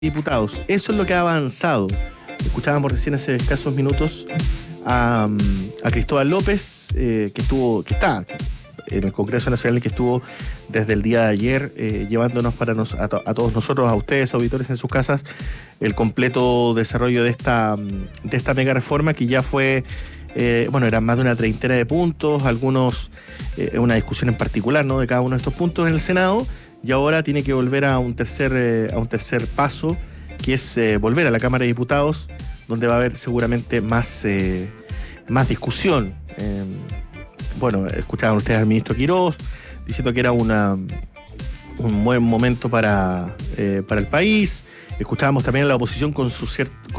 Diputados. Eso es lo que ha avanzado. Escuchábamos recién hace escasos minutos a Cristóbal López, que está en el Congreso Nacional y que estuvo desde el día de ayer llevándonos a todos nosotros, a ustedes, auditores en sus casas, el completo desarrollo de esta mega reforma que ya fue, eran más de una treintena de puntos, una discusión en particular, ¿no?, de cada uno de estos puntos en el Senado. Y ahora tiene que volver a un tercer paso, que es volver a la Cámara de Diputados, donde va a haber seguramente más discusión. Escuchaban ustedes al ministro Quirós diciendo que era un buen momento para el país. Escuchábamos también a la oposición con sus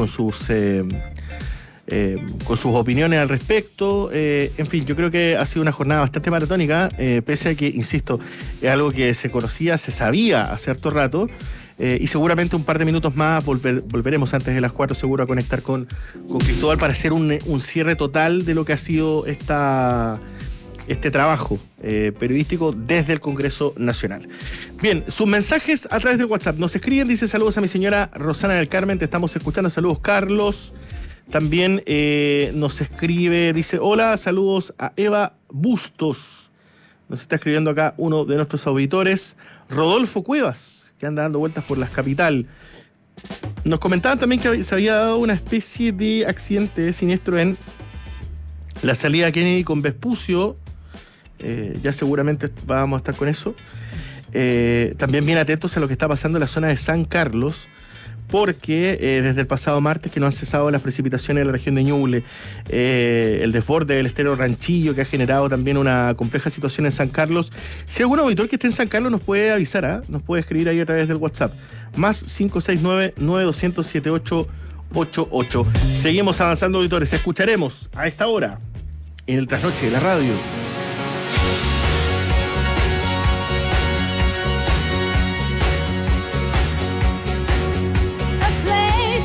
opiniones al respecto. En fin, yo creo que ha sido una jornada bastante maratónica, pese a que, insisto, es algo que se conocía, se sabía hace harto rato, y seguramente un par de minutos más volveremos antes de las 4 seguro a conectar con Cristóbal para hacer un cierre total de lo que ha sido este trabajo periodístico desde el Congreso Nacional. Bien, sus mensajes a través del WhatsApp nos escriben, dice: saludos a mi señora Rosana del Carmen, te estamos escuchando. Saludos, Carlos. También nos escribe, dice: hola, saludos a Eva Bustos. Nos está escribiendo acá uno de nuestros auditores, Rodolfo Cuevas, que anda dando vueltas por la capital. Nos comentaban también que se había dado una especie de accidente siniestro en la salida Kennedy con Vespucio. Ya seguramente vamos a estar con eso. También bien atentos a lo que está pasando en la zona de San Carlos, porque desde el pasado martes que no han cesado las precipitaciones en la región de Ñuble, el desborde del estero Ranchillo, que ha generado también una compleja situación en San Carlos. Si algún auditor que esté en San Carlos nos puede avisar, nos puede escribir ahí a través del WhatsApp, más 569-9200-7888. Seguimos avanzando, auditores. Escucharemos a esta hora, en el trasnoche de la radio,